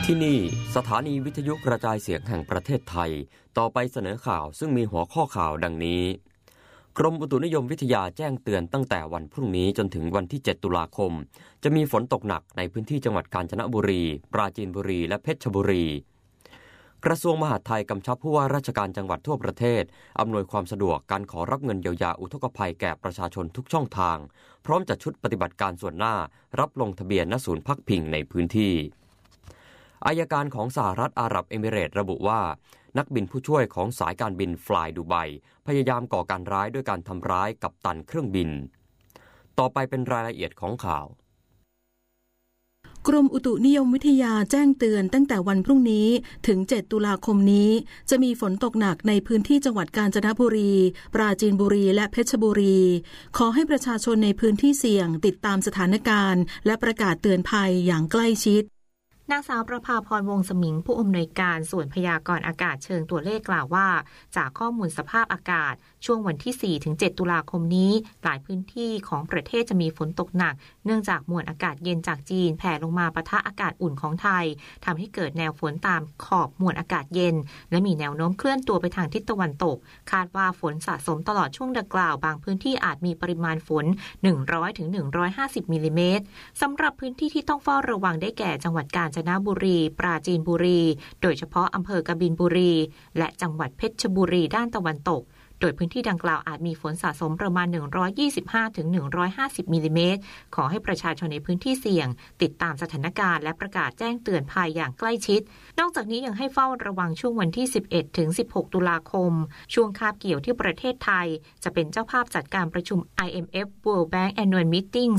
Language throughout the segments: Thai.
ที่นี่สถานีวิทยุกระจายเสียงแห่งประเทศไทยต่อไปเสนอข่าวซึ่งมีหัวข้อข่าวดังนี้กรมอุตุนิยมวิทยาแจ้งเตือนตั้งแต่วันพรุ่งนี้จนถึงวันที่7ตุลาคมจะมีฝนตกหนักในพื้นที่จังหวัดกาญจนบุรีปราจีนบุรีและเพชรบุรีกระทรวงมหาดไทยกำชับผู้ว่าราชการจังหวัดทั่วประเทศอำนวยความสะดวกการขอรับเงินเยียวยาอุทกภัยแก่ประชาชนทุกช่องทางพร้อมจัดชุดปฏิบัติการส่วนหน้ารับลงทะเบียนณศูนย์พักพิงในพื้นที่อัยการของสหรัฐอาหรับเอมิเรตส์ระบุว่านักบินผู้ช่วยของสายการบินฟลายดูไบพยายามก่อการร้ายด้วยการทำร้ายกัปตันเครื่องบินต่อไปเป็นรายละเอียดของข่าวกรมอุตุนิยมวิทยาแจ้งเตือนตั้งแต่วันพรุ่งนี้ถึง7ตุลาคมนี้จะมีฝนตกหนักในพื้นที่จังหวัดกาญจนบุรีปราจีนบุรีและเพชรบุรีขอให้ประชาชนในพื้นที่เสี่ยงติดตามสถานการณ์และประกาศเตือนภัยอย่างใกล้ชิดนางสาวประภาพรวงศ์สมิงผู้อำนวยการส่วนพยากรณ์อากาศเชิงตัวเลขกล่าวว่าจากข้อมูลสภาพอากาศช่วงวันที่4ถึง7ตุลาคมนี้หลายพื้นที่ของประเทศจะมีฝนตกหนักเนื่องจากมวลอากาศเย็นจากจีนแผ่ลงมาปะทะอากาศอุ่นของไทยทำให้เกิดแนวฝนตามขอบมวลอากาศเย็นและมีแนวโน้มเคลื่อนตัวไปทางทิศตะวันตกคาดว่าฝนสะสมตลอดช่วงดังกล่าวบางพื้นที่อาจมีปริมาณฝน100ถึง150มิลลิเมตรสำหรับพื้นที่ที่ต้องเฝ้าระวังได้แก่จังหวัดกาญจนบุรีปราจีนบุรีโดยเฉพาะอำเภอกบินบุรีและจังหวัดเพชรบุรีด้านตะวันตกโดยพื้นที่ดังกล่าวอาจมีฝนสะสมประมาณ125ถึง150มิลลิเมตรขอให้ประชาชนในพื้นที่เสี่ยงติดตามสถานการณ์และประกาศแจ้งเตือนภัยอย่างใกล้ชิดนอกจากนี้ยังให้เฝ้าระวังช่วงวันที่11ถึง16ตุลาคมช่วงคาบเกี่ยวที่ประเทศไทยจะเป็นเจ้าภาพจัดการประชุม IMF World Bank Annual Meeting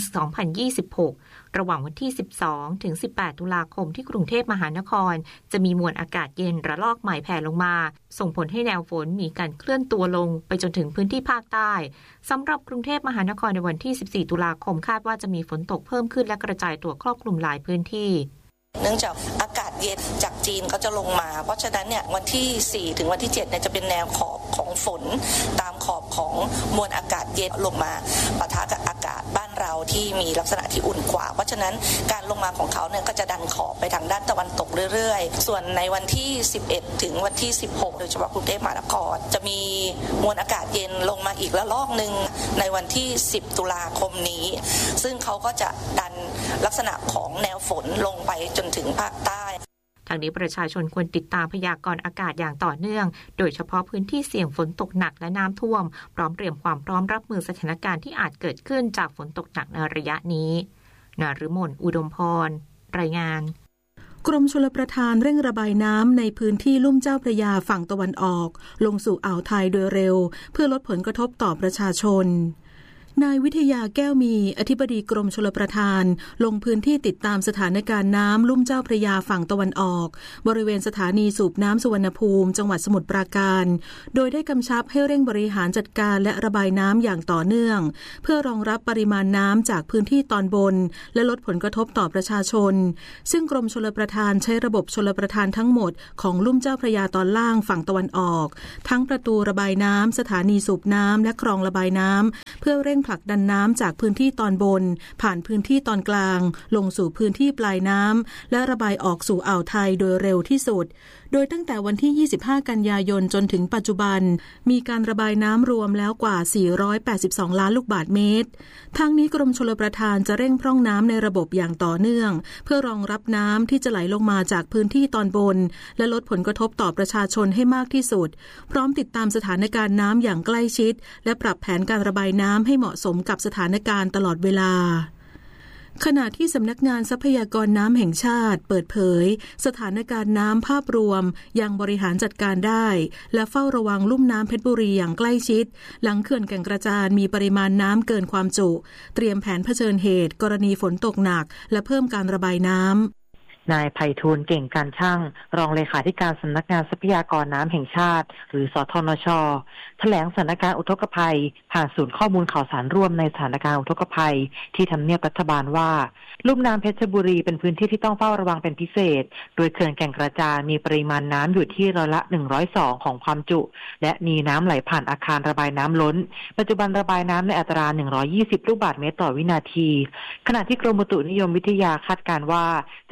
2026ระหว่างวันที่12ถึง18ตุลาคมที่กรุงเทพมหานครจะมีมวลอากาศเย็นระลอกใหม่แผ่ลงมาส่งผลให้แนวฝนมีการเคลื่อนตัวลงไปจนถึงพื้นที่ภาคใต้สำหรับกรุงเทพมหานครในวันที่14ตุลาคมคาดว่าจะมีฝนตกเพิ่มขึ้นและกระจายตัวครอบคลุมหลายพื้นที่เนื่องจากอากาศเย็นจากจีนเขาจะลงมาเพราะฉะนั้นเนี่ยวันที่4ถึงวันที่7เนี่ยจะเป็นแนวขอบของฝนตามขอบของมวลอากาศเย็นลงมาปะทะกับอากาศบ้านเราที่มีลักษณะที่อุ่นกว่าเพราะฉะนั้นการลงมาของเขาเนี่ยก็จะดันขอบไปทางด้านตะวันตกเรื่อยๆส่วนในวันที่11ถึงวันที่16โดยเฉพาะกรุงเทพมหานครจะมีมวลอากาศเย็นลงมาอีกระลอกนึงในวันที่10ตุลาคมนี้ซึ่งเขาก็จะดันลักษณะของแนวฝนลงไปจนถึงภาคใต้ทางนี้ประชาชนควรติดตามพยากรณ์อากาศอย่างต่อเนื่องโดยเฉพาะพื้นที่เสี่ยงฝนตกหนักและน้ำท่วมพร้อมเตรียมความพร้อมรับมือสถานการณ์ที่อาจเกิดขึ้นจากฝนตกหนักในระยะนี้นฤมลอุดมพรรายงานกรมชลประทานเร่งระบายน้ำในพื้นที่ลุ่มเจ้าพระยาฝั่งตะวันออกลงสู่อ่าวไทยโดยเร็วเพื่อลดผลกระทบต่อประชาชนนายวิทยาแก้วมีอธิบดีกรมชลประทานลงพื้นที่ติดตามสถานการณ์น้ำลุ่มเจ้าพระยาฝั่งตะวันออกบริเวณสถานีสูบน้ำสุวรรณภูมิจังหวัดสมุทรปราการโดยได้กำชับให้เร่งบริหารจัดการและระบายน้ำอย่างต่อเนื่องเพื่อรองรับปริมาณน้ำจากพื้นที่ตอนบนและลดผลกระทบต่อประชาชนซึ่งกรมชลประทานใช้ระบบชลประทานทั้งหมดของลุ่มเจ้าพระยาตอนล่างฝั่งตะวันออกทั้งประตูระบายน้ำสถานีสูบน้ำและคลองระบายน้ำเพื่อเร่งผลักดันน้ำจากพื้นที่ตอนบนผ่านพื้นที่ตอนกลางลงสู่พื้นที่ปลายน้ำและระบายออกสู่อ่าวไทยโดยเร็วที่สุดโดยตั้งแต่วันที่25กันยายนจนถึงปัจจุบันมีการระบายน้ำรวมแล้วกว่า482ล้านลูกบาศก์เมตรทางนี้กรมชลประทานจะเร่งพร่องน้ำในระบบอย่างต่อเนื่องเพื่อรองรับน้ำที่จะไหลลงมาจากพื้นที่ตอนบนและลดผลกระทบต่อประชาชนให้มากที่สุดพร้อมติดตามสถานการณ์น้ำอย่างใกล้ชิดและปรับแผนการระบายน้ำให้เหมาะสมกับสถานการณ์ตลอดเวลาขณะที่สำนักงานทรัพยากรน้ำแห่งชาติเปิดเผยสถานการณ์น้ำภาพรวมยังบริหารจัดการได้และเฝ้าระวังลุ่มน้ำเพชรบุรีอย่างใกล้ชิดหลังเขื่อนแก่งกระจานมีปริมาณน้ำเกินความจุเตรียมแผนเผชิญเหตุกรณีฝนตกหนักและเพิ่มการระบายน้ำนายไพฑูรย์เก่งการช่างรองเลขาธิการสำนักงานทรัพยากรน้ำแห่งชาติหรือสทนช.แถลงสถานการณ์อุทกภัยผ่านศูนย์ข้อมูลข่าวสารร่วมในสถานการณ์อุทกภัยที่ทำเนียบรัฐบาลว่าลุ่มน้ำเพชรบุรีเป็นพื้นที่ที่ต้องเฝ้าระวังเป็นพิเศษโดยเขื่อนแก่งกระจานมีปริมาณน้ำอยู่ที่ร้อยละ102ของความจุและมีน้ำไหลผ่านอาคารระบายน้ำล้นปัจจุบันระบายน้ำในอัตรา120ลูกบาศก์เมตรต่อวินาทีขณะที่กรมอุตุนิยมวิทยาคาดการณ์ว่าจังหวัดเพชร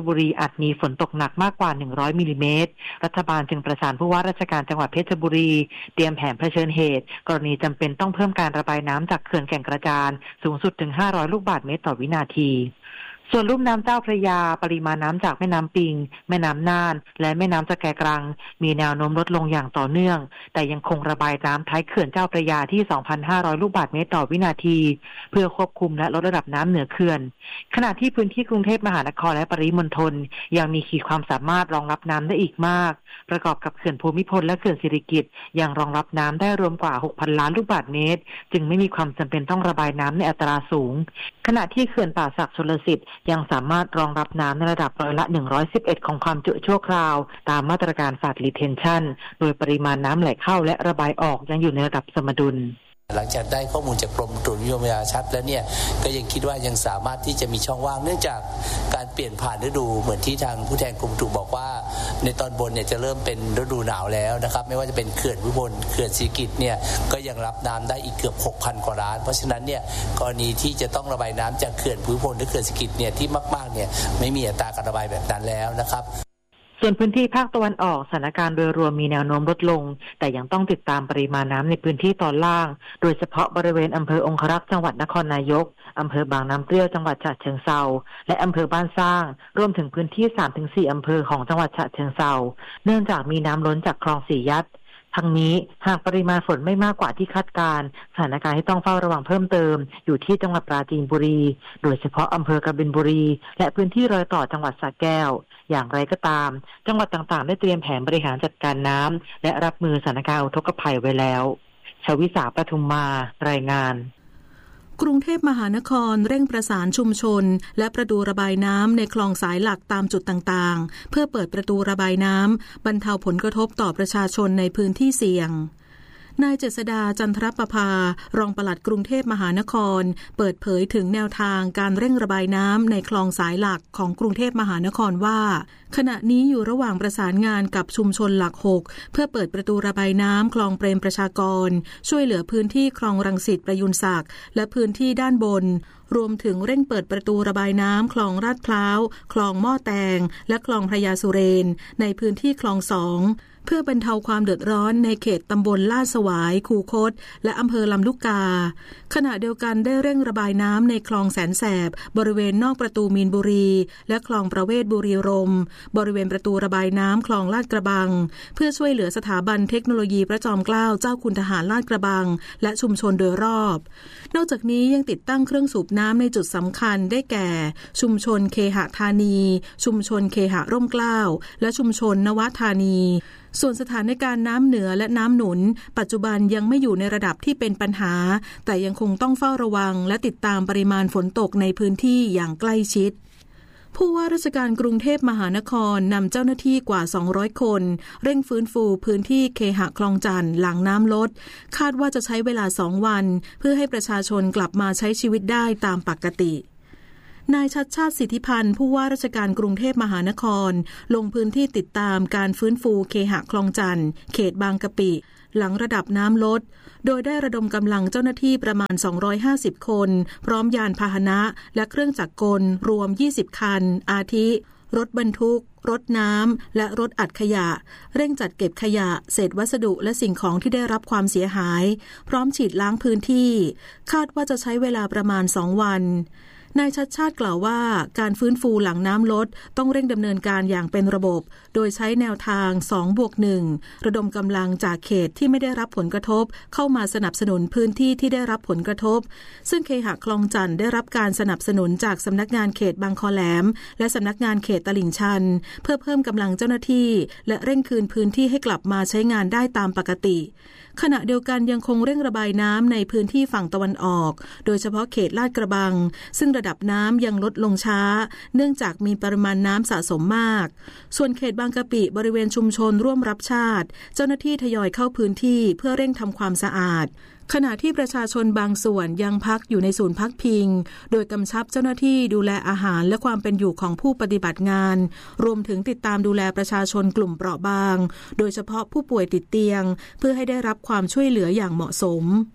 บุรีอาจมีฝนตกหนักมากกว่า100มิลลิเมตรรัฐบาลจึงประสานผู้ว่าราชการจังหวัดเพชรบุรีเตรียมแผนเผชิญเหตุกรณีจำเป็นต้องเพิ่มการระบายน้ำจากเขื่อนแก่งกระจานสูงสุดถึง500ลูกบาศก์เมตรต่อวินาทีส่วนลุ่มน้ำเจ้าพระยาปริมาณน้ำจากแม่น้ำปิงแม่น้ำน่านและแม่น้ำสะแกกรังมีแนวโน้มลดลงอย่างต่อเนื่องแต่ยังคงระบายน้ำท้ายเขื่อนเจ้าพระยาที่ 2,500 ลูกบาศก์เมตรต่อวินาทีเพื่อควบคุมและลดระดับน้ำเหนือเขื่อนขณะที่พื้นที่กรุงเทพมหานครและปริมณฑลยังมีขีดความสามารถรองรับน้ำได้อีกมากประกอบกับเขื่อนภูมิพลและเขื่อนสิริกิติ์ยังรองรับน้ำได้รวมกว่า 6,000 ล้านลูกบาศก์เมตรจึงไม่มีความจำเป็นต้องระบายน้ำในอัตราสูงขณะที่เขื่อนป่าสักชลสิทธิ์ยังสามารถรองรับน้ำในระดับร้อยละ111ของความจุชั่วคราวตามมาตรการ Flood Retention โดยปริมาณน้ำไหลเข้าและระบายออกยังอยู่ในระดับสมดุลหลังจากได้ข้อมูลจากกรมอุตุนิยมวิทยาชัดแล้วเนี่ยก็ยังคิดว่ายังสามารถที่จะมีช่องว่างเนื่องจากการเปลี่ยนผ่านฤดูเหมือนที่ทางผู้แทนกรมอุตุบอกว่าในตอนบนเนี่ยจะเริ่มเป็นฤดูหนาวแล้วนะครับไม่ว่าจะเป็นเขื่อนภูมิพลเขื่อนสิริกิติ์เนี่ยก็ยังรับน้ำได้อีกเกือบ 6,000 กว่าล้านเพราะฉะนั้นเนี่ยกรณีที่จะต้องระบายน้ำจากเขื่อนภูมิพลหรือเขื่อนสิริกิติ์เนี่ยที่มากๆเนี่ยไม่มีอัตราการระบายแบบนั้นแล้วนะครับส่วนพื้นที่ภาคตะวันออกสถานการณ์โดยรวมมีแนวโน้มลดลงแต่ยังต้องติดตามปริมาณน้ำในพื้นที่ตอนล่างโดยเฉพาะบริเวณอำเภอองครักษ์จังหวัดนครนายกอำเภอบางน้ำเปรี้ยวจังหวัดฉะเชิงเทราและอำเภอบ้านสร้างรวมถึงพื้นที่ 3-4 อำเภอของจังหวัดฉะเชิงเทราเนื่องจากมีน้ำล้นจากคลองสี่ยัดทั้งนี้หากปริมาณฝนไม่มากกว่าที่คาดการณ์สถานการณ์ที่ต้องเฝ้าระวังเพิ่มเติมอยู่ที่จังหวัดปราจีนบุรีโดยเฉพาะอำเภอกบินบุรีและพื้นที่รอยต่อจังหวัดสระแก้วอย่างไรก็ตามจังหวัดต่างๆได้เตรียมแผนบริหารจัดการน้ำและรับมือสถานการณ์อุทกภัยไว้แล้วชวิสาปทุมมารายงานกรุงเทพมหานครเร่งประสานชุมชนและประตูระบายน้ำในคลองสายหลักตามจุดต่างๆเพื่อเปิดประตูระบายน้ำบรรเทาผลกระทบต่อประชาชนในพื้นที่เสี่ยงนายเจษฎาจันทรประภารองปลัดกรุงเทพมหานครเปิดเผยถึงแนวทางการเร่งระบายน้ำในคลองสายหลักของกรุงเทพมหานครว่าขณะนี้อยู่ระหว่างประสานงานกับชุมชนหลัก6เพื่อเปิดประตูระบายน้ำคลองเปรมประชากรช่วยเหลือพื้นที่คลองรังสิตประยุนศักดิ์และพื้นที่ด้านบนรวมถึงเร่งเปิดประตูระบายน้ำคลองลาดพร้าวคลองหม้อแตงและคลองพระยาสุเรนในพื้นที่คลอง2เพื่อบรรเทาความเดือดร้อนในเขตตำบลลาดสวายคูคตและอำเภอลำลูกกาขณะเดียวกันได้เร่งระบายน้ำในคลองแสนแสบบริเวณนอกประตูมีนบุรีและคลองประเวศบุรีรมย์บริเวณประตูระบายน้ำคลองลาดกระบังเพื่อช่วยเหลือสถาบันเทคโนโลยีพระจอมเกล้าเจ้าคุณทหารลาดกระบังและชุมชนโดยรอบนอกจากนี้ยังติดตั้งเครื่องสูบน้ำในจุดสำคัญได้แก่ชุมชนเคหธานีชุมชนเคหร่มเกล้าและชุมชนนวธานีส่วนสถานการณ์น้ำเหนือและน้ำหนุนปัจจุบันยังไม่อยู่ในระดับที่เป็นปัญหาแต่ยังคงต้องเฝ้าระวังและติดตามปริมาณฝนตกในพื้นที่อย่างใกล้ชิดผู้ว่าราชการกรุงเทพมหานครนำเจ้าหน้าที่กว่า200คนเร่งฟื้นฟูพื้นที่เคหะคลองจันทร์หลังน้ำลดคาดว่าจะใช้เวลา2วันเพื่อให้ประชาชนกลับมาใช้ชีวิตได้ตามปกตินายชัชชาติสิทธิพันธ์ผู้ว่าราชการกรุงเทพมหานครลงพื้นที่ติดตามการฟื้นฟูเคหะคลองจันทร์เขตบางกะปิหลังระดับน้ำลดโดยได้ระดมกำลังเจ้าหน้าที่ประมาณ250คนพร้อมยานพาหนะและเครื่องจักรกลรวม20คันอาทิรถบรรทุกรถน้ำและรถอัดขยะเร่งจัดเก็บขยะเศษวัสดุและสิ่งของที่ได้รับความเสียหายพร้อมฉีดล้างพื้นที่คาดว่าจะใช้เวลาประมาณ2วันนายชัชชาติกล่าวว่าการฟื้นฟูหลังน้ำลดต้องเร่งดำเนินการอย่างเป็นระบบโดยใช้แนวทาง 2+1 ระดมกำลังจากเขตที่ไม่ได้รับผลกระทบเข้ามาสนับสนุนพื้นที่ที่ได้รับผลกระทบซึ่งเคหะคลองจันทร์ได้รับการสนับสนุนจากสำนักงานเขตบางคอแหลมและสำนักงานเขตตลิ่งชันเพื่อเพิ่มกำลังเจ้าหน้าที่และเร่งคืนพื้นที่ให้กลับมาใช้งานได้ตามปกติขณะเดียวกันยังคงเร่งระบายน้ำในพื้นที่ฝั่งตะวันออกโดยเฉพาะเขตลาดกระบังซึ่งระดับน้ำยังลดลงช้าเนื่องจากมีปริมาณน้ำสะสมมากส่วนเขตบางกะปิบริเวณชุมชนร่วมรับชาติเจ้าหน้าที่ทยอยเข้าพื้นที่เพื่อเร่งทำความสะอาดขณะที่ประชาชนบางส่วนยังพักอยู่ในศูนย์พักพิงโดยกำชับเจ้าหน้าที่ดูแลอาหารและความเป็นอยู่ของผู้ปฏิบัติงานรวมถึงติดตามดูแลประชาชนกลุ่มเปราะบางโดยเฉพาะผู้ป่วยติดเตียงเพื่อให้ได้รับความช่วยเหลืออย่างเหมาะสม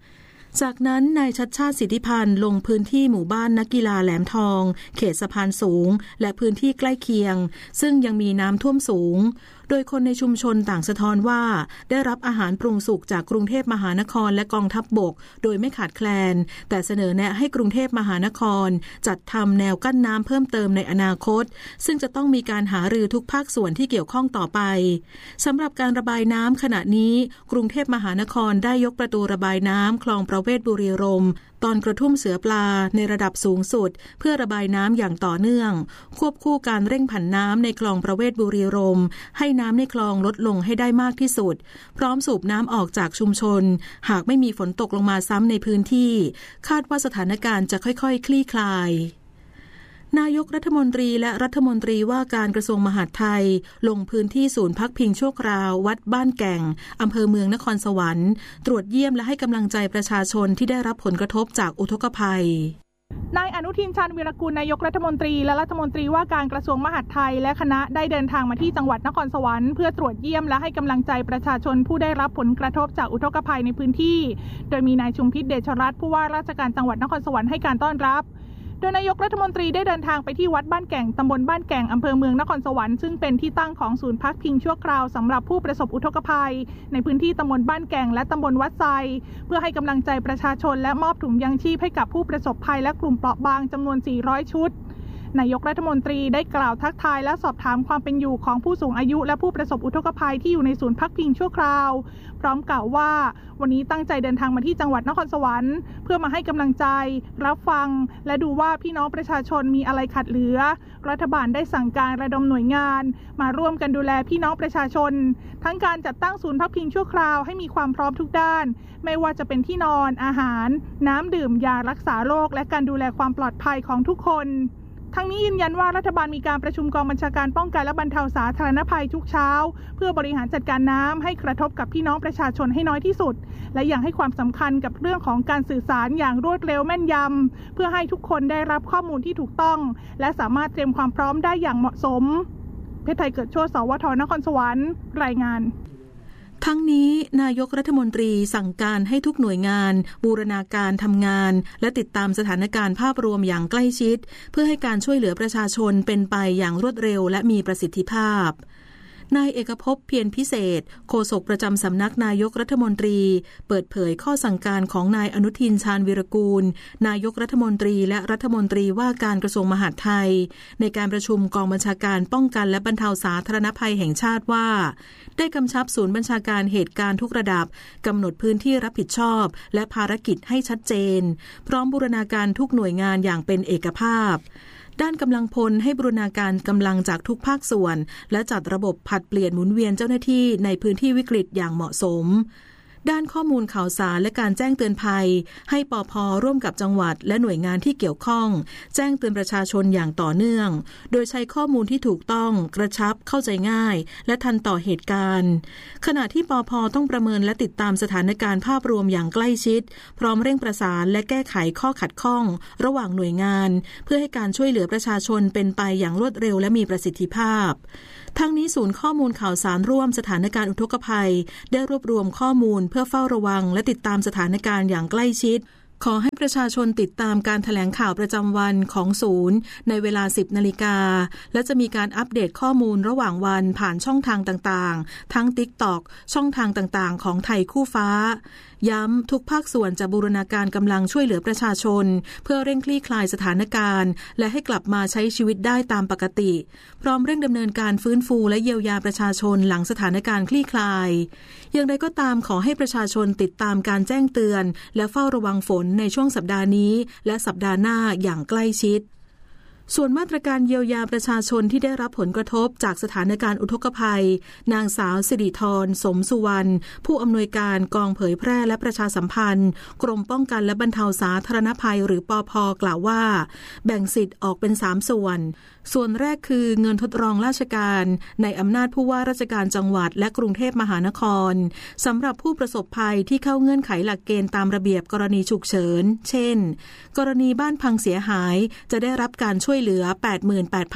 จากนั้นนายชัชชาติสิทธิพันธ์ลงพื้นที่หมู่บ้านนักกีฬาแหลมทองเขตสะพานสูงและพื้นที่ใกล้เคียงซึ่งยังมีน้ำท่วมสูงโดยคนในชุมชนต่างสะท้อนว่าได้รับอาหารปรุงสุกจากกรุงเทพมหานครและกองทัพบกโดยไม่ขาดแคลนแต่เสนอแนะให้กรุงเทพมหานครจัดทำแนวกั้นน้ำเพิ่มเติมในอนาคตซึ่งจะต้องมีการหารือทุกภาคส่วนที่เกี่ยวข้องต่อไปสำหรับการระบายน้ำขณะนี้กรุงเทพมหานครได้ยกประตูระบายน้ำคลองประเวศบุรีรมย์ตอนกระทุ่มเสือปลาในระดับสูงสุดเพื่อระบายน้ำอย่างต่อเนื่องควบคู่การเร่งผันน้ำในคลองประเวศบุรีรมย์ให้น้ำในคลองลดลงให้ได้มากที่สุดพร้อมสูบน้ำออกจากชุมชนหากไม่มีฝนตกลงมาซ้ำในพื้นที่คาดว่าสถานการณ์จะค่อยๆคลี่คลายนายกรัฐมนตรีและรัฐมนตรีว่าการกระทรวงมหาดไทยลงพื้นที่ศูนย์พักพิงชั่วคราววัดบ้านแก่งอำเภอเมืองนครสวรรค์ตรวจเยี่ยมและให้กำลังใจประชาชนที่ได้รับผลกระทบจากอุทกภัยนายอนุทินชาญวีรกูลนายกรัฐมนตรีและรัฐมนตรีว่าการกระทรวงมหาดไทยและคณะได้เดินทางมาที่จังหวัดนครสวรรค์เพื่อตรวจเยี่ยมและให้กำลังใจประชาชนผู้ได้รับผลกระทบจากอุทกภัยในพื้นที่โดยมีนายชุมพิษเดชรัตน์ผู้ว่าราชการจังหวัดนครสวรรค์ให้การต้อนรับโดยนายกรัฐมนตรีได้เดินทางไปที่วัดบ้านแก่งตำบลบ้านแก่งอำเภอเมืองนครสวรรค์ซึ่งเป็นที่ตั้งของศูนย์พักพิงชั่วคราวสำหรับผู้ประสบอุทกภัยในพื้นที่ตำบลบ้านแก่งและตำบลวัดไซเพื่อให้กำลังใจประชาชนและมอบถุงยังชีพให้กับผู้ประสบภัยและกลุ่มเปราะบางจำนวน400ชุดนายกรัฐมนตรีได้กล่าวทักทายและสอบถามความเป็นอยู่ของผู้สูงอายุและผู้ประสบอุทกภัยที่อยู่ในศูนย์พักพิงชั่วคราวพร้อมกล่าวว่าวันนี้ตั้งใจเดินทางมาที่จังหวัดนครสวรรค์เพื่อมาให้กำลังใจรับฟังและดูว่าพี่น้องประชาชนมีอะไรขาดเหลือรัฐบาลได้สั่งการระดมหน่วยงานมาร่วมกันดูแลพี่น้องประชาชนทั้งการจัดตั้งศูนย์พักพิงชั่วคราวให้มีความพร้อมทุกด้านไม่ว่าจะเป็นที่นอนอาหารน้ำดื่มยารักษาโรคและการดูแลความปลอดภัยของทุกคนทั้งนี้ยืนยันว่ารัฐบาลมีการประชุมกองบัญชาการป้องกันและบรรเทาสาธารณภัยทุกเช้าเพื่อบริหารจัดการน้ำให้กระทบกับพี่น้องประชาชนให้น้อยที่สุดและยังให้ความสำคัญกับเรื่องของการสื่อสารอย่างรวดเร็วแม่นยำเพื่อให้ทุกคนได้รับข้อมูลที่ถูกต้องและสามารถเตรียมความพร้อมได้อย่างเหมาะสมเพชรไทยเกิดโชติ สวท.นครสวรรค์รายงานทั้งนี้นายกรัฐมนตรีสั่งการให้ทุกหน่วยงานบูรณาการทำงานและติดตามสถานการณ์ภาพรวมอย่างใกล้ชิดเพื่อให้การช่วยเหลือประชาชนเป็นไปอย่างรวดเร็วและมีประสิทธิภาพนายเอกภพเพียรพิเศษโฆษกประจำสำนักนายกรัฐมนตรีเปิดเผยข้อสั่งการของนายอนุทินชาญวีรกูลนายกรัฐมนตรีและรัฐมนตรีว่าการกระทรวงมหาดไทยในการประชุมกองบัญชาการป้องกันและบรรเทาสาธารณภัยแห่งชาติว่าได้กำชับศูนย์บัญชาการเหตุการณ์ทุกระดับกำหนดพื้นที่รับผิดชอบและภารกิจให้ชัดเจนพร้อมบูรณาการทุกหน่วยงานอย่างเป็นเอกภาพด้านกำลังพลให้บูรณาการกำลังจากทุกภาคส่วนและจัดระบบผลัดเปลี่ยนหมุนเวียนเจ้าหน้าที่ในพื้นที่วิกฤตอย่างเหมาะสมด้านข้อมูลข่าวสารและการแจ้งเตือนภัยให้ปภ.ร่วมกับจังหวัดและหน่วยงานที่เกี่ยวข้องแจ้งเตือนประชาชนอย่างต่อเนื่องโดยใช้ข้อมูลที่ถูกต้องกระชับเข้าใจง่ายและทันต่อเหตุการณ์ขณะที่ปภ.ต้องประเมินและติดตามสถานการณ์ภาพรวมอย่างใกล้ชิดพร้อมเร่งประสานและแก้ไขข้อขัดข้องระหว่างหน่วยงานเพื่อให้การช่วยเหลือประชาชนเป็นไปอย่างรวดเร็วและมีประสิทธิภาพทั้งนี้ศูนย์ข้อมูลข่าวสารร่วมสถานการณ์อุทกภัยได้รวบรวมข้อมูลเพื่อเฝ้าระวังและติดตามสถานการณ์อย่างใกล้ชิดขอให้ประชาชนติดตามการแถลงข่าวประจำวันของศูนย์ในเวลา 10 นาฬิกาและจะมีการอัปเดตข้อมูลระหว่างวันผ่านช่องทางต่างๆทั้ง TikTok ช่องทางต่างๆของไทยคู่ฟ้าย้ำทุกภาคส่วนจะบูรณาการกำลังช่วยเหลือประชาชนเพื่อเร่งคลี่คลายสถานการณ์และให้กลับมาใช้ชีวิตได้ตามปกติพร้อมเร่งดำเนินการฟื้นฟูและเยียวยาประชาชนหลังสถานการณ์คลี่คลายอย่างไรก็ตามขอให้ประชาชนติดตามการแจ้งเตือนและเฝ้าระวังฝนในช่วงสัปดาห์นี้และสัปดาห์หน้าอย่างใกล้ชิดส่วนมาตรการเยียวยาประชาชนที่ได้รับผลกระทบจากสถานการณ์อุทกภัยนางสาวสิริธรสมสุวรรณผู้อำนวยการกองเผยแพร่และประชาสัมพันธ์กรมป้องกันและบรรเทาสาธารณภัยหรือปภ.กล่าวว่าแบ่งสิทธิ์ออกเป็น3ส่วนแรกคือเงินทดลองราชการในอำนาจผู้ว่าราชการจังหวัดและกรุงเทพมหานครสำหรับผู้ประสบภัยที่เข้าเงื่อนไขหลักเกณฑ์ตามระเบียบกรณีฉุกเฉินเช่นกรณีบ้านพังเสียหายจะได้รับการช่วยเหลือ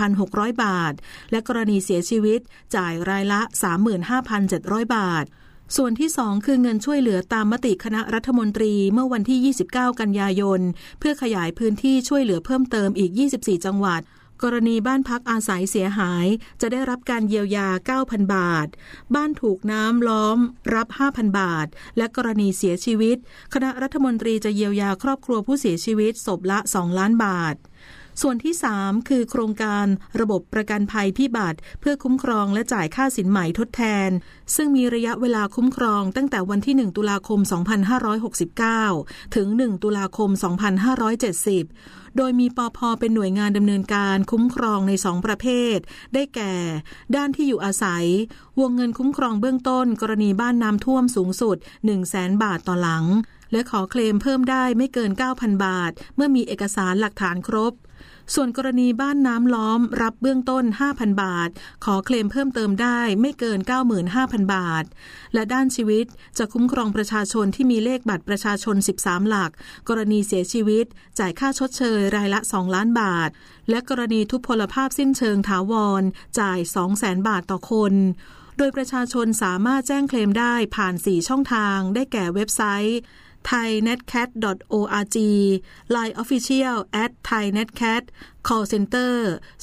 88,600 บาทและกรณีเสียชีวิตจ่ายรายละ 35,700 บาทส่วนที่2คือเงินช่วยเหลือตามมติคณะรัฐมนตรีเมื่อวันที่29กันยายนเพื่อขยายพื้นที่ช่วยเหลือเพิ่มเติมอีก24จังหวัดกรณีบ้านพักอาศัยเสียหายจะได้รับการเยียวยา 9,000 บาทบ้านถูกน้ำล้อมรับ 5,000 บาทและกรณีเสียชีวิตคณะรัฐมนตรีจะเยียวยาครอบครัวผู้เสียชีวิตศพละ2 ล้านบาทส่วนที่3คือโครงการระบบประกันภัยพิบัติเพื่อคุ้มครองและจ่ายค่าสินใหม่ทดแทนซึ่งมีระยะเวลาคุ้มครองตั้งแต่วันที่1ตุลาคม2569ถึง1ตุลาคม2570โดยมีปภ.เป็นหน่วยงานดำเนินการคุ้มครองใน2ประเภทได้แก่ด้านที่อยู่อาศัยวงเงินคุ้มครองเบื้องต้นกรณีบ้านน้ำท่วมสูงสุด 100,000 บาทต่อหลังและขอเคลมเพิ่มได้ไม่เกิน 9,000 บาทเมื่อมีเอกสารหลักฐานครบส่วนกรณีบ้านน้ำล้อมรับเบื้องต้น 5,000 บาทขอเคลมเพิ่มเติมได้ไม่เกิน 95,000 บาทและด้านชีวิตจะคุ้มครองประชาชนที่มีเลขบัตรประชาชน13หลักกรณีเสียชีวิตจ่ายค่าชดเชยรายละ2ล้านบาทและกรณีทุพพลภาพสิ้นเชิงถาวรจ่าย 200,000 บาทต่อคนโดยประชาชนสามารถแจ้งเคลมได้ผ่าน4ช่องทางได้แก่เว็บไซต์thaiNetCat.org Line Official @thaiNetCat Call Center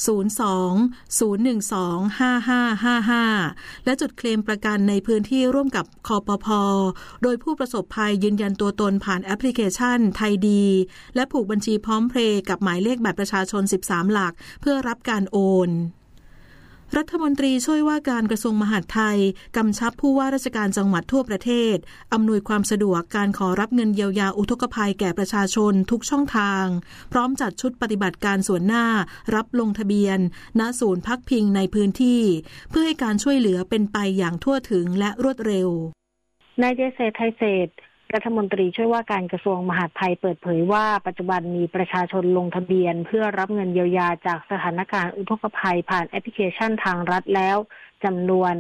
02-012-5555 และจุดเคลมประกันในพื้นที่ร่วมกับคปภ.โดยผู้ประสบภัยยืนยันตัวตนผ่านแอปพลิเคชันไทยดีและผูกบัญชีพร้อมเพย์กับหมายเลขบัตรประชาชน13หลักเพื่อรับการโอนรัฐมนตรีช่วยว่าการกระทรวงมหาดไทยกำชับผู้ว่าราชการจังหวัดทั่วประเทศอำนวยความสะดวกการขอรับเงินเยียวยาอุทกภัยแก่ประชาชนทุกช่องทางพร้อมจัดชุดปฏิบัติการส่วนหน้ารับลงทะเบียนณศูนย์พักพิงในพื้นที่เพื่อให้การช่วยเหลือเป็นไปอย่างทั่วถึงและรวดเร็วนายเจษฎา ไทยเศรษฐ์รัฐมนตรีช่วยว่าการกระทรวงมหาดไทยเปิดเผยว่าปัจจุบันมีประชาชนลงทะเบียนเพื่อรับเงินเยียวยาจากสถานการณ์อุทกภัยผ่านแอปพลิเคชันทางรัฐแล้วจำนวน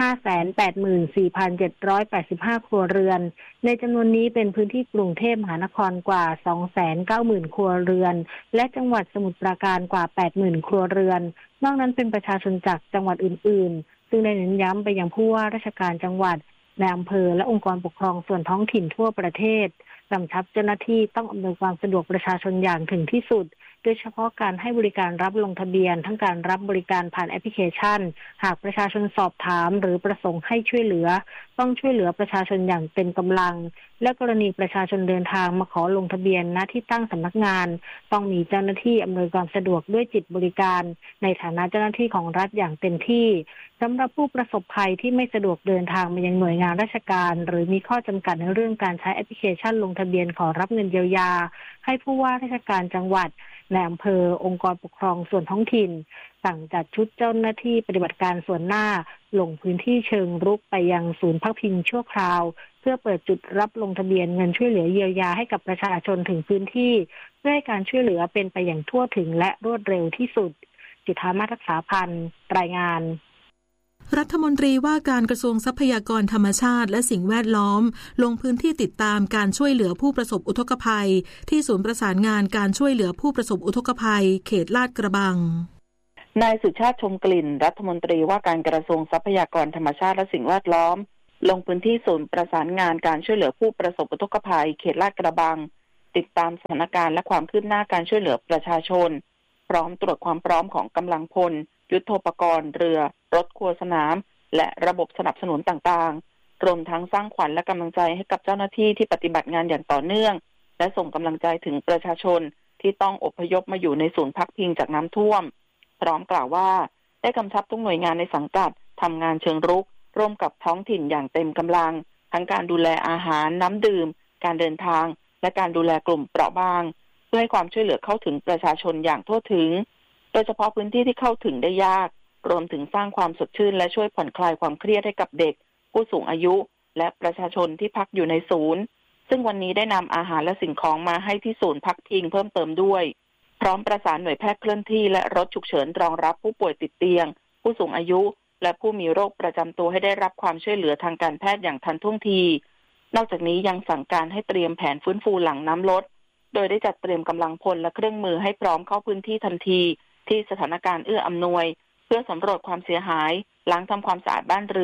584,785 ครัวเรือนในจำนวนนี้เป็นพื้นที่กรุงเทพมหานครกว่า 290,000 ครัวเรือนและจังหวัดสมุทรปราการกว่า 80,000 ครัวเรือนนอกนั้นเป็นประชาชนจากจังหวัดอื่นๆซึ่งได้เน้นย้ำไปยังผู้ว่าราชการจังหวัดในอำเภอและองค์กรปกครองส่วนท้องถิ่นทั่วประเทศกำชับเจ้าหน้าที่ต้องอำนวยความสะดวกประชาชนอย่างถึงที่สุดโดยเฉพาะการให้บริการรับลงทะเบียนทั้งการรับบริการผ่านแอปพลิเคชันหากประชาชนสอบถามหรือประสงค์ให้ช่วยเหลือต้องช่วยเหลือประชาชนอย่างเต็มกำลังและกรณีประชาชนเดินทางมาขอลงทะเบียนณที่ตั้งสำนักงานต้องมีเจ้าหน้าที่อำนวยความสะดวกด้วยจิตบริการในฐานะเจ้าหน้าที่ของรัฐอย่างเต็มที่สำหรับผู้ประสบภัยที่ไม่สะดวกเดินทางมายังหน่วยงานราชการหรือมีข้อจำกัดในเรื่องการใช้แอปพลิเคชันลงทะเบียนขอรับเงินเยียวยาให้ผู้ว่าราชการจังหวัดในอำเภอองค์กรปกครองส่วนท้องถิ่นสั่งจัดชุดเจ้าหน้าที่ปฏิบัติการส่วนหน้าลงพื้นที่เชิงรุกไปยังศูนย์พักพิงชั่วคราวเพื่อเปิดจุดรับลงทะเบียนเงินช่วยเหลือเยียวยาให้กับประชาชนถึงพื้นที่เพื่อให้การช่วยเหลือเป็นไปอย่างทั่วถึงและรวดเร็วที่สุดจุฑามาศ รักษาพันธ์รายงานรัฐมนตรีว่าการกระทรวงทรัพยากรธรรมชาติและสิ่งแวดล้อมลงพื้นที่ติดตามการช่วยเหลือผู้ประสบอุทกภัยที่ศูนย์ประสานงานการช่วยเหลือผู้ประสบอุทกภัยเขตลาดกระบังนายสุชาติชมกลิ่นรัฐมนตรีว่าการกระทรวงทรัพยากรธรรมชาติและสิ่งแวดล้อมลงพื้นที่ศูนย์ประสานงานการช่วยเหลือผู้ประสบอุทกภัยเขตลาดกระบังติดตามสถานการณ์และความคืบหน้าการช่วยเหลือประชาชนพร้อมตรวจความพร้อมของกำลังพลยุทโธปกรณ์เรือรถครัวสนามและระบบสนับสนุนต่างๆรวมทั้งสร้างขวัญและกำลังใจให้กับเจ้าหน้าที่ที่ปฏิบัติงานอย่างต่อเนื่องและส่งกำลังใจถึงประชาชนที่ต้องอพยพมาอยู่ในศูนย์พักพิงจากน้ำท่วมพร้อมกล่าวว่าได้กำชับทุกหน่วยงานในสังกัดทำงานเชิงรุกร่วมกับท้องถิ่นอย่างเต็มกำลังทั้งการดูแลอาหารน้ำดื่มการเดินทางและการดูแลกลุ่มเปราะบางเพื่อให้ความช่วยเหลือเข้าถึงประชาชนอย่างทั่วถึงโดยเฉพาะพื้นที่ที่เข้าถึงได้ยากรวมถึงสร้างความสดชื่นและช่วยผ่อนคลายความเครียดให้กับเด็กผู้สูงอายุและประชาชนที่พักอยู่ในศูนย์ซึ่งวันนี้ได้นำอาหารและสิ่งของมาให้ที่ศูนย์พักพิงเพิ่มเติมด้วยพร้อมประสานหน่วยแพทย์เคลื่อนที่และรถฉุกเฉินรองรับผู้ป่วยติดเตียงผู้สูงอายุและผู้มีโรคประจำตัวให้ได้รับความช่วยเหลือทางการแพทย์อย่างทันท่วงทีนอกจากนี้ยังสั่งการให้เตรียมแผนฟื้นฟูหลังน้ำลดโดยได้จัดเตรียมกำลังพลและเครื่องมือให้พร้อมเข้าพื้นที่ทันทีที่สถานการณ์เอื้ออำนวยเพื่อสำรวจความเสียหายล้างทำความสะอาดบ้านเรือน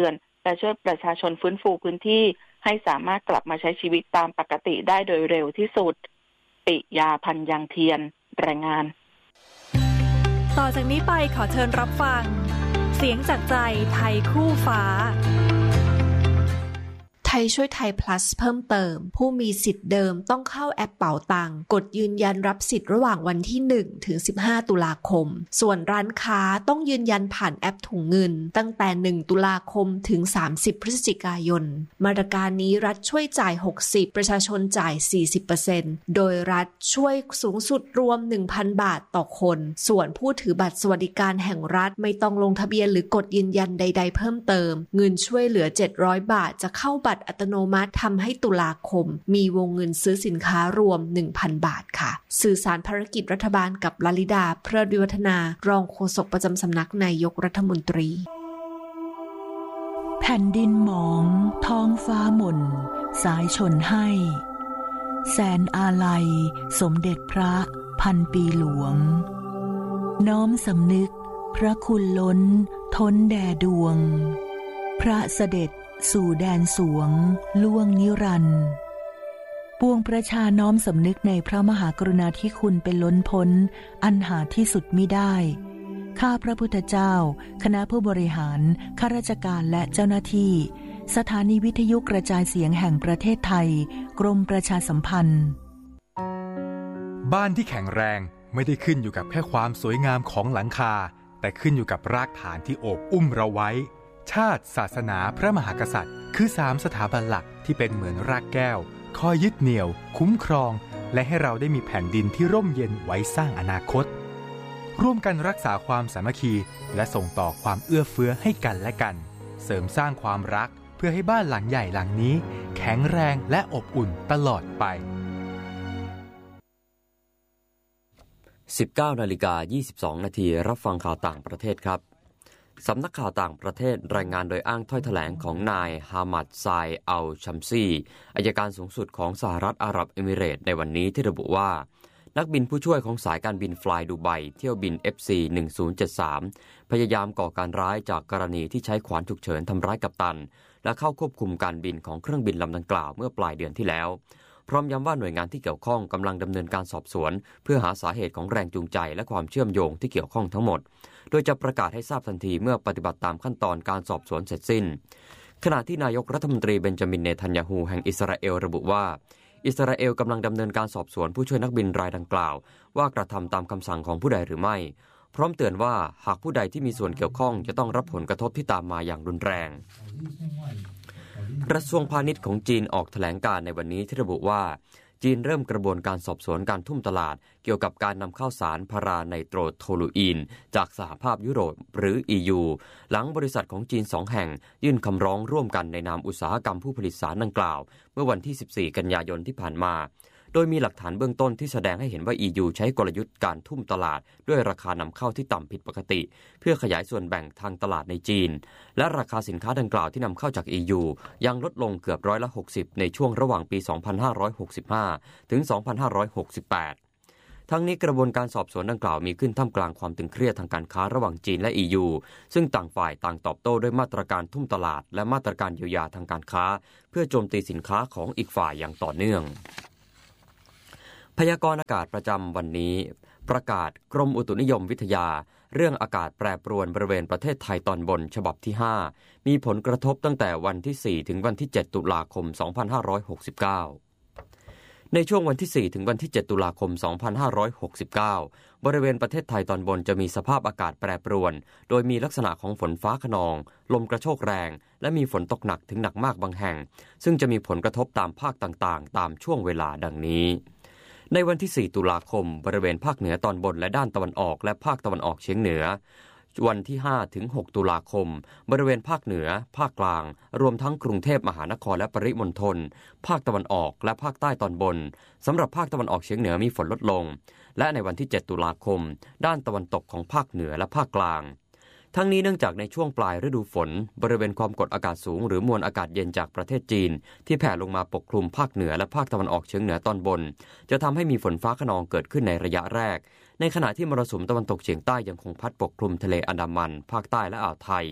และช่วยประชาชนฟื้นฟูพื้นที่ให้สามารถกลับมาใช้ชีวิตตามปกติได้โดยเร็วที่สุดปิยาพันธ์ยังเทียนรายงานต่อจากนี้ไปขอเชิญรับฟังเสียงจากใจไทยคู่ฟ้าไทยช่วยไทย plus เพิ่มเติมผู้มีสิทธิ์เดิมต้องเข้าแอปเป๋าตังค์กดยืนยันรับสิทธิ์ระหว่างวันที่1ถึง15ตุลาคมส่วนร้านค้าต้องยืนยันผ่านแอปถุงเงินตั้งแต่1ตุลาคมถึง30พฤศจิกายนมาตรการนี้รัฐช่วยจ่าย60ประชาชนจ่าย 40% โดยรัฐช่วยสูงสุดรวม 1,000 บาทต่อคนส่วนผู้ถือบัตรสวัสดิการแห่งรัฐไม่ต้องลงทะเบียนหรือกดยืนยันใดๆเพิ่มเติมเงินช่วยเหลือ700บาทจะเข้าบัตรอัตโนมัติทำให้ตุลาคมมีวงเงินซื้อสินค้ารวม 1,000 บาทค่ะสื่อสารภารกิจรัฐบาลกับลลิดาเพลิดวิวัฒนารองโฆษกประจำสำนักนายกรัฐมนตรีแผ่นดินหมองท้องฟ้าหม่นสายชนให้แสนอาลัยสมเด็จพระพันปีหลวงน้อมสำนึกพระคุณล้นท้นแด่ดวงพระเสด็จสู่แดนสวงล่วงนิรันดร์ปวงประชาน้อมสำนึกในพระมหากรุณาธิคุณเป็นล้นพ้นอันหาที่สุดมิได้ข้าพระพุทธเจ้าคณะผู้บริหารข้าราชการและเจ้าหน้าที่สถานีวิทยุกระจายเสียงแห่งประเทศไทยกรมประชาสัมพันธ์บ้านที่แข็งแรงไม่ได้ขึ้นอยู่กับแค่ความสวยงามของหลังคาแต่ขึ้นอยู่กับรากฐานที่โอบอุ้มเราไว้ชาติศาสนาพระมหากษัตริย์คือ3สถาบันหลักที่เป็นเหมือนรากแก้วคอยยึดเหนี่ยวคุ้มครองและให้เราได้มีแผ่นดินที่ร่มเย็นไว้สร้างอนาคตร่วมกันรักษาความสามัคคีและส่งต่อความเอื้อเฟื้อให้กันและกันเสริมสร้างความรักเพื่อให้บ้านหลังใหญ่หลังนี้แข็งแรงและอบอุ่นตลอดไป 19:22 นาทีรับฟังข่าวต่างประเทศครับสำนักข่าวต่างประเทศรายงานโดยอ้างถ้อยแถลงของนายฮามัดไซอัลชัมซีอัยการสูงสุดของสหรัฐอาหรับเอมิเรตส์ในวันนี้ที่ระบุว่านักบินผู้ช่วยของสายการบินฟลายดูไบเที่ยวบิน FC 1073พยายามก่อการร้ายจากกรณีที่ใช้ขวานฉุกเฉินทำร้ายกัปตันและเข้าควบคุมการบินของเครื่องบินลำดังกล่าวเมื่อปลายเดือนที่แล้วพร้อมย้ำว่าหน่วยงานที่เกี่ยวข้องกำลังดำเนินการสอบสวนเพื่อหาสาเหตุของแรงจูงใจและความเชื่อมโยงที่เกี่ยวข้องทั้งหมดโดยจะประกาศให้ทราบทันทีเมื่อปฏิบัติตามขั้นตอนการสอบสวนเสร็จสิ้นขณะที่นายกรัฐมนตรีเบนจามินเนทันยาฮูแห่งอิสราเอลระบุว่าอิสราเอลกำลังดำเนินการสอบสวนผู้ช่วยนักบินรายดังกล่าวว่ากระทำตามคำสั่งของผู้ใดหรือไม่พร้อมเตือนว่าหากผู้ใดที่มีส่วนเกี่ยวข้องจะต้องรับผลกระทบที่ตามมาอย่างรุนแรงกระทรวงพาณิชย์ของจีนออกแถลงการณ์ในวันนี้ที่ระบุว่าจีนเริ่มกระบวนการสอบสวนการทุ่มตลาดเกี่ยวกับการนำเข้าสารพาราไนโตรโทลูอีนจากสหภาพยุโรปหรือ EU หลังบริษัทของจีน2แห่งยื่นคำร้องร่วมกันในนามอุตสาหกรรมผู้ผลิตสารดังกล่าวเมื่อวันที่14กันยายนที่ผ่านมาโดยมีหลักฐานเบื้องต้นที่แสดงให้เห็นว่า EU ใช้กลยุทธ์การทุ่มตลาดด้วยราคานำเข้าที่ต่ำผิดปกติเพื่อขยายส่วนแบ่งทางตลาดในจีนและราคาสินค้าดังกล่าวที่นำเข้าจาก EU ยังลดลงเกือบ60%ในช่วงระหว่างปี 2565 ถึง 2568 ทั้งนี้กระบวนการสอบสวนดังกล่าวมีขึ้นท่ามกลางความตึงเครียดทางการค้าระหว่างจีนและ EU ซึ่งต่างฝ่ายต่างตอบโต้ด้วยมาตรการทุ่มตลาดและมาตรการเยียวยาทางการค้าเพื่อโจมตีสินค้าของอีกฝ่ายอย่างต่อเนื่องพยากรณ์อากาศประจำวันนี้ประกาศกรมอุตุนิยมวิทยาเรื่องอากาศแปรปรวนบริเวณประเทศไทยตอนบนฉบับที่5มีผลกระทบตั้งแต่วันที่4ถึงวันที่7ตุลาคม2569ในช่วงวันที่4ถึงวันที่7ตุลาคม2569บริเวณประเทศไทยตอนบนจะมีสภาพอากาศแปรปรวนโดยมีลักษณะของฝนฟ้าคะนองลมกระโชกแรงและมีฝนตกหนักถึงหนักมากบางแห่งซึ่งจะมีผลกระทบตามภาคต่างๆตามช่วงเวลาดังนี้ในวันที่4ตุลาคมบริเวณภาคเหนือตอนบนและด้านตะวันออกและภาคตะวันออกเฉียงเหนือวันที่5ถึง6ตุลาคมบริเวณภาคเหนือภาคกลางรวมทั้งกรุงเทพมหานครและปริมณฑลภาคตะวันออกและภาคใต้ตอนบนสำหรับภาคตะวันออกเฉียงเหนือมีฝนลดลงและในวันที่7ตุลาคมด้านตะวันตกของภาคเหนือและภาคกลางทั้งนี้เนื่องจากในช่วงปลายฤดูฝนบริเวณความกดอากาศสูงหรือมวลอากาศเย็นจากประเทศจีนที่แผ่ลงมาปกคลุมภาคเหนือและภาคตะวันออกเฉียงเหนือตอนบนจะทำให้มีฝนฟ้าคะนองเกิดขึ้นในระยะแรกในขณะที่มรสุมตะวันตกเฉียงใต้ยังคงพัดปกคลุมทะเลอันดามันภาคใต้และอ่าวไทย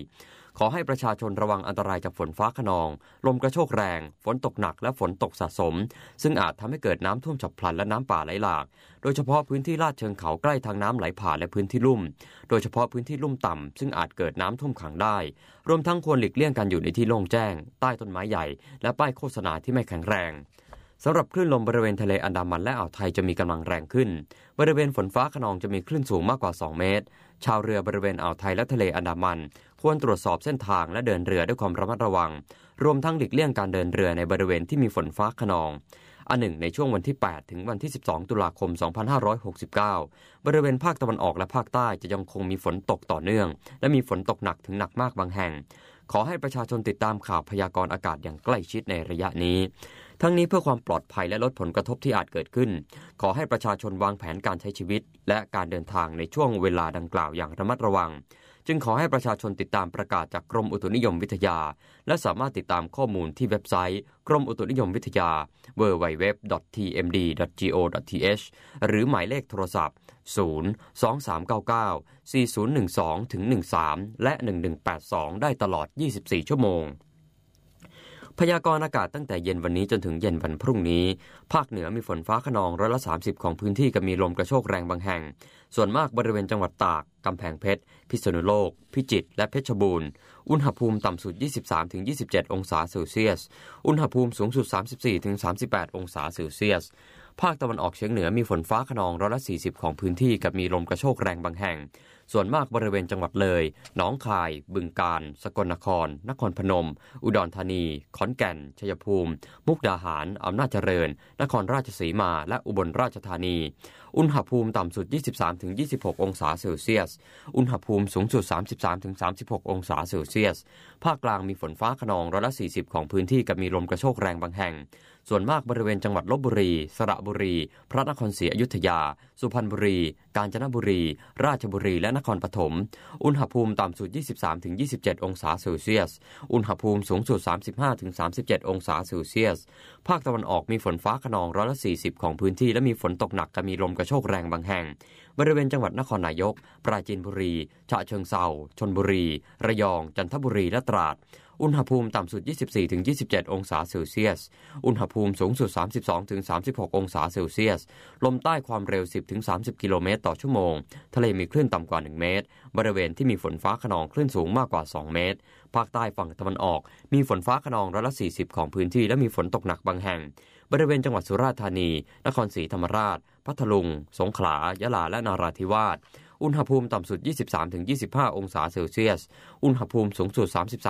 ขอให้ประชาชนระวังอันตรายจากฝนฟ้าคะนองลมกระโชกแรงฝนตกหนักและฝนตกสะสมซึ่งอาจทำให้เกิดน้ำท่วมฉับพลันและน้ำป่าไหลหลากโดยเฉพาะพื้นที่ลาดเชิงเขาใกล้ทางน้ำไหลผ่านและพื้นที่ลุ่มโดยเฉพาะพื้นที่ลุ่มต่ำซึ่งอาจเกิดน้ำท่วมขังได้รวมทั้งควรหลีกเลี่ยงการอยู่ในที่โล่งแจ้งใต้ต้นไม้ใหญ่และป้ายโฆษณาที่ไม่แข็งแรงสำหรับคลื่นลมบริเวณทะเลอันดามันและอ่าวไทยจะมีกำลังแรงขึ้นบริเวณฝนฟ้าคะนองจะมีคลื่นสูงมากกว่า2 เมตรชาวเรือบริเวณอ่าวไทยและทะเลอันดามันควรตรวจสอบเส้นทางและเดินเรือด้วยความระมัดระวังรวมทั้งหลีกเลี่ยงการเดินเรือในบริเวณที่มีฝนฟ้าคะนองอันหนึ่งในช่วงวันที่8ถึงวันที่12ตุลาคม2569บริเวณภาคตะวันออกและภาคใต้จะยังคงมีฝนตกต่อเนื่องและมีฝนตกหนักถึงหนักมากบางแห่งขอให้ประชาชนติดตามข่าวพยากรณ์อากาศอย่างใกล้ชิดในระยะนี้ทั้งนี้เพื่อความปลอดภัยและลดผลกระทบที่อาจเกิดขึ้นขอให้ประชาชนวางแผนการใช้ชีวิตและการเดินทางในช่วงเวลาดังกล่าวอย่างระมัดระวังจึงขอให้ประชาชนติดตามประกาศจากกรมอุตุนิยมวิทยาและสามารถติดตามข้อมูลที่เว็บไซต์กรมอุตุนิยมวิทยา www.tmd.go.th หรือหมายเลขโทรศัพท์023994012-13และ1182ได้ตลอด24ชั่วโมงพยากรณ์อากาศตั้งแต่เย็นวันนี้จนถึงเย็นวันพรุ่งนี้ภาคเหนือมีฝนฟ้าคะนอง30%ของพื้นที่กับมีลมกระโชกแรงบางแห่งส่วนมากบริเวณจังหวัดตากกำแพงเพชรพิษณุโลกพิจิตรและเพชรบูรณ์อุณหภูมิต่ำสุด 23-27 องศาเซลเซียสอุณหภูมิสูงสุด 34-38 องศาเซลเซียสภาคตะวันออกเฉียงเหนือมีฝนฟ้าคะนอง40%ของพื้นที่กับมีลมกระโชกแรงบางแห่งส่วนมากบริเวณจังหวัดเลยหนองคายบึงกาฬสกลนครนครพนมอุดรธานีขอนแก่นชัยภูมิมุกดาหารอำนาจเจริญนครราชสีมาและอุบลราชธานีอุณหภูมิต่ำสุด 23-26 องศาเซลเซียสอุณหภูมิสูงสุด 33-36 องศาเซลเซียสภาคกลางมีฝนฟ้าคะนอง40%ของพื้นที่กับมีลมกระโชกแรงบางแห่งส่วนมากบริเวณจังหวัดลพบุรีสระบุรีพระนครศรีอยุธยาสุพรรณบุรีกาญจนบุรีราชบุรีและนครปฐมอุณหภูมิต่ำสุด 23-27 องศาเซลเซียสอุณหภูมิสูงสุด 35-37 องศาเซลเซียสภาคตะวันออกมีฝนฟ้าคะนอง40%ของพื้นที่และมีฝนตกหนักกับมีลมกระโชกแรงบางแห่งบริเวณจังหวัดนครนายกปราจีนบุรีฉะเชิงเทราชลบุรีระยองจันทบุรีและตราดอุณหภูมิต่ำสุด 24-27 องศาเซลเซียสอุณหภูมิสูงสุด 32-36 องศาเซลเซียสลมใต้ความเร็ว 10-30 กิโลเมตรต่อชั่วโมงทะเลมีคลื่นต่ำกว่า1เมตรบริเวณที่มีฝนฟ้าคะนองคลื่นสูงมากกว่า2เมตรภาคใต้ฝั่งตะวันออกมีฝนฟ้าคะนอง40%ของพื้นที่และมีฝนตกหนักบางแห่งบริเวณจังหวัดสุราษฎร์ธานีนครศรีธรรมราชพัทลุงสงขลายะลาและนราธิวาสอุณหภูมิต่ำสุด 23-25 องศาเซลเซียสอุณหภูมิสูงสุด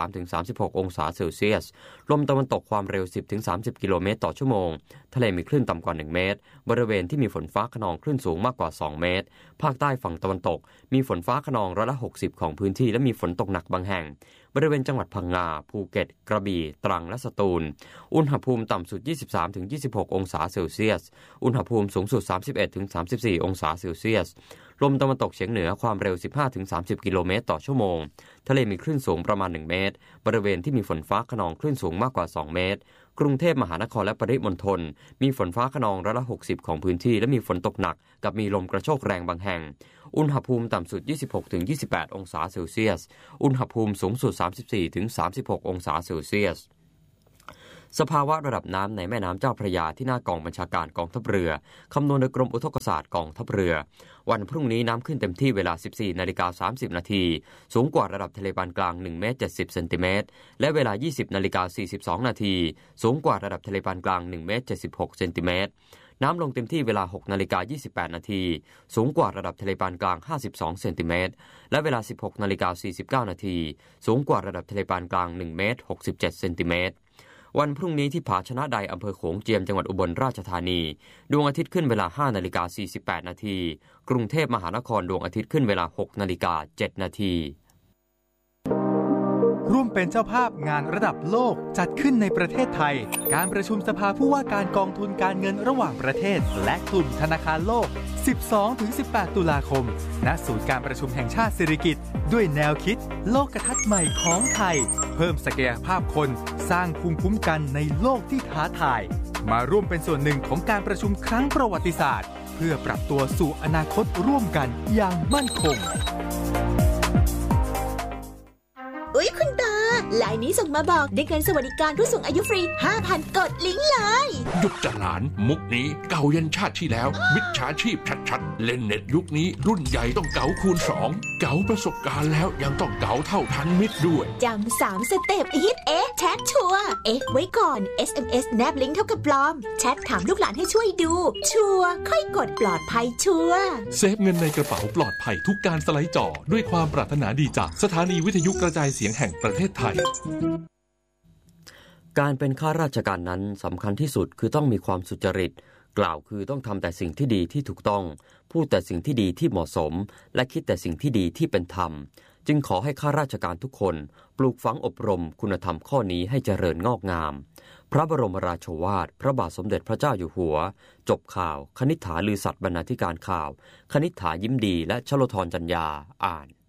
33-36 องศาเซลเซียสลมตะวันตกความเร็ว 10-30 กิโลเมตรต่อชั่วโมงทะเลมีคลื่นต่ำกว่า1เมตรบริเวณที่มีฝนฟ้าคะนองคลื่นสูงมากกว่า2เมตรภาคใต้ฝั่งตะวันตกมีฝนฟ้าคะนอง60%ของพื้นที่และมีฝนตกหนักบางแห่งบริเวณจังหวัดพังงาภูเก็ตกระบี่ตรังและสตูลอุณหภูมิต่ำสุด 23-26 องศาเซลเซียสอุณหภูมิสูงสุด 31-34 องศาเซลเซียสลมตะวันตกเฉียงเหนือความเร็ว 15-30 กิโลเมตรต่อชั่วโมงทะเลมีคลื่นสูงประมาณ1เมตรบริเวณที่มีฝนฟ้าคะนองคลื่นสูงมากกว่า2เมตรกรุงเทพมหานครและปริมณฑลมีฝนฟ้าคะนอง60%ของพื้นที่และมีฝนตกหนักกับมีลมกระโชกแรงบางแห่งอุณหภูมิต่ำสุด 26-28 องศาเซลเซียสอุณหภูมิสูงสุด 34-36 องศาเซลเซียสสภาวะระดับน้ำในแม่น้ำเจ้าพระยาที่หน้ากองบัญชาการกองทัพเรือคำนวณโดยกรมอุทกศาสตร์กองทัพเรือวันพรุ่งนี้น้ำขึ้นเต็มที่เวลา 14:30 น.สูงกว่าระดับทะเลปานกลาง1 เมตร 70 เซนติเมตรและเวลา 20:42 น.สูงกว่าระดับทะเลปานกลาง1 เมตร 76 เซนติเมตรน้ำลงเต็มที่เวลา 6:28 น.สูงกว่าระดับทะเลปานกลาง52 เซนติเมตรและเวลา 16:49 น.สูงกว่าระดับทะเลปานกลาง1 เมตร 67 เซนติเมตรวันพรุ่งนี้ที่ผาชนะใดอำเภอโขงเจียมจังหวัดอุบลราชธานีดวงอาทิตย์ขึ้นเวลา 5:48 น.กรุงเทพมหานครดวงอาทิตย์ขึ้นเวลา 6:07 น. ร่วมเป็นเจ้าภาพงานระดับโลกจัดขึ้นในประเทศไทยการประชุมสภาผู้ว่าการกองทุนการเงินระหว่างประเทศและกลุ่มธนาคารโลก 12-18 ตุลาคมณศูนย์การประชุมแห่งชาติสิริกิติ์ด้วยแนวคิดโลกทัศน์ใหม่ของไทยเพิ่มศักยภาพคนสร้างภูมิคุ้มกันในโลกที่ท้าทายมาร่วมเป็นส่วนหนึ่งของการประชุมครั้งประวัติศาสตร์เพื่อปรับตัวสู่อนาคตร่วมกันอย่างมั่นคงอุ๊ยคุณตาลายนี้ส่งมาบอกได้เงินสวัสดิการผู้สูงอายุฟรี 5,000 กดลิงก์เลยหยุดจะหลานมุกนี้เก่ายันชาติที่แล้วมิจฉาชีพชัดๆเล่นเน็ตยุคนี้รุ่นใหญ่ต้องเก๋าคูณ2เก๋าประสบการณ์แล้วยังต้องเก๋าเท่าทันมิตรด้วยจำ3สเต็ปฮิตแชทชัวร์ไว้ก่อน SMS แนบลิงก์เท่ากับปลอมแชทถามลูกหลานให้ช่วยดูชัวร์ค่อยกดปลอดภัยชัวร์เซฟเงินในกระเป๋าปลอดภัยทุกการสไลด์จอด้วยความปรารถนาดีจากสถานีวิทยุกระจายเสียงแห่งประเทศไทยการเป็นข้าราชการนั้นสำคัญที่สุดคือต้องมีความสุจริตกล่าวคือต้องทำแต่สิ่งที่ดีที่ถูกต้องพูดแต่สิ่งที่ดีที่เหมาะสมและคิดแต่สิ่งที่ดีที่เป็นธรรมจึงขอให้ข้าราชการทุกคนปลูกฝังอบรมคุณธรรมข้อนี้ให้เจริญงอกงามพระบรมราโชวาทพระบาทสมเด็จพระเจ้าอยู่หัวจบข่าวคณิษฐาลือสัตย์บรรณาธิการข่าวคณิษฐายิ้มดีและชโลธรจัญญาอ่าน